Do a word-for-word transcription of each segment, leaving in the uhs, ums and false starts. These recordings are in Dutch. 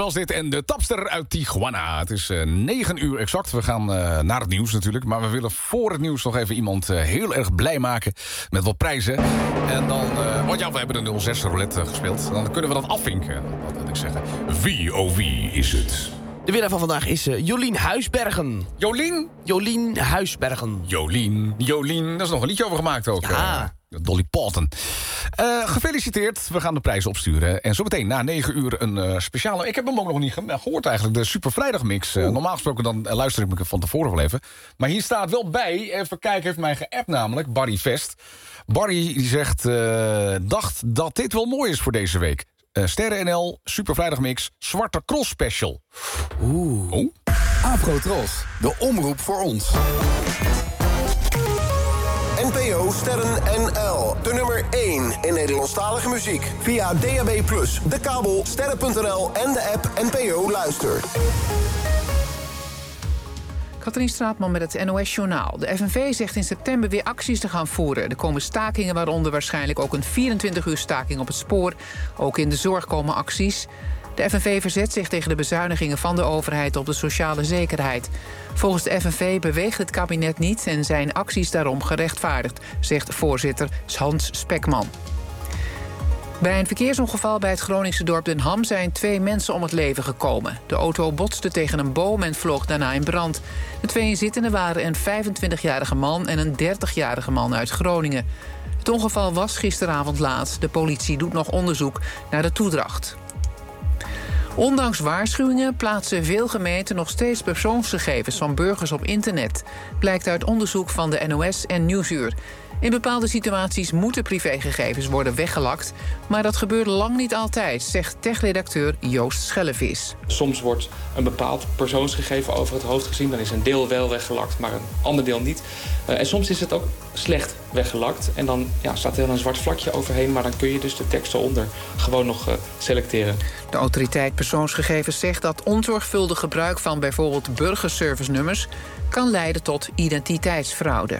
Was dit en de tapster uit Tijuana. Het is uh, negen uur exact. We gaan uh, naar het nieuws natuurlijk. Maar we willen voor het nieuws nog even iemand uh, heel erg blij maken met wat prijzen. En dan, uh, want ja, we hebben de nul zes roulette gespeeld. Dan kunnen we dat afvinken. Wat wil ik zeggen? Wie, oh wie is het? De winnaar van vandaag is uh, Jolien Huisbergen. Jolien? Jolien Huisbergen. Jolien, Jolien. Daar is nog een liedje over gemaakt ook. Ja. Uh, Dolly Parton. Uh, gefeliciteerd. We gaan de prijzen opsturen. En zometeen na negen uur een uh, speciale... Ik heb hem ook nog niet ge- gehoord eigenlijk. De Super Vrijdagmix. Uh, normaal gesproken dan uh, luister ik me van tevoren wel even. Maar hier staat wel bij... Even kijken, heeft mij geappt namelijk. Barry Vest. Barry die zegt... Uh, dacht dat dit wel mooi is voor deze week. Uh, Sterren N L, Super Vrijdagmix, Zwarte Cross Special. Oeh. Oh. Afrotros, de omroep voor ons. N P O Sterren N L, de nummer één in Nederlandstalige muziek. Via D A B plus, de kabel, sterren punt n l en de app N P O Luister. Katrien Straatman met het N O S-journaal. De F N V zegt in september weer acties te gaan voeren. Er komen stakingen, waaronder waarschijnlijk ook een vierentwintig uur staking op het spoor. Ook in de zorg komen acties. De F N V verzet zich tegen de bezuinigingen van de overheid op de sociale zekerheid. Volgens de F N V beweegt het kabinet niet en zijn acties daarom gerechtvaardigd, zegt voorzitter Hans Spekman. Bij een verkeersongeval bij het Groningse dorp Den Ham zijn twee mensen om het leven gekomen. De auto botste tegen een boom en vloog daarna in brand. De twee inzittenden waren een vijfentwintigjarige man en een dertigjarige man uit Groningen. Het ongeval was gisteravond laat. De politie doet nog onderzoek naar de toedracht. Ondanks waarschuwingen plaatsen veel gemeenten nog steeds persoonsgegevens van burgers op internet. Blijkt uit onderzoek van de N O S en Nieuwsuur. In bepaalde situaties moeten privégegevens worden weggelakt, maar dat gebeurt lang niet altijd, zegt techredacteur Joost Schellevis. Soms wordt een bepaald persoonsgegeven over het hoofd gezien. Dan is een deel wel weggelakt, maar een ander deel niet. Uh, en soms is het ook slecht weggelakt. En dan ja, staat er een zwart vlakje overheen, maar dan kun je dus de tekst eronder gewoon nog uh, selecteren. De autoriteit persoonsgegevens zegt dat onzorgvuldig gebruik van bijvoorbeeld burgerservice-nummers kan leiden tot identiteitsfraude.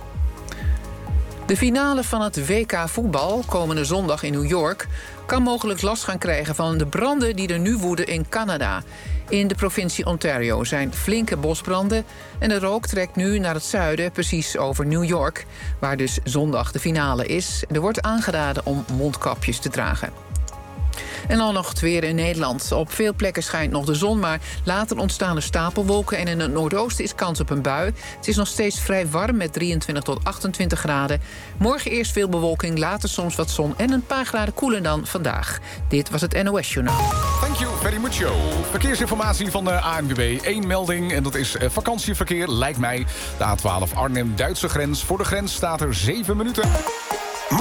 De finale van het W K voetbal, komende zondag in New York, kan mogelijk last gaan krijgen van de branden die er nu woeden in Canada. In de provincie Ontario zijn flinke bosbranden en de rook trekt nu naar het zuiden, precies over New York, waar dus zondag de finale is. Er wordt aangeraden om mondkapjes te dragen. En dan nog het weer in Nederland. Op veel plekken schijnt nog de zon, maar later ontstaan er stapelwolken en in het noordoosten is kans op een bui. Het is nog steeds vrij warm met drieëntwintig tot achtentwintig graden. Morgen eerst veel bewolking, later soms wat zon en een paar graden koeler dan vandaag. Dit was het N O S-journaal. Thank you very much. Verkeersinformatie van de A N W B. Eén melding en dat is vakantieverkeer, lijkt mij. De A twaalf Arnhem-Duitse grens. Voor de grens staat er zeven minuten.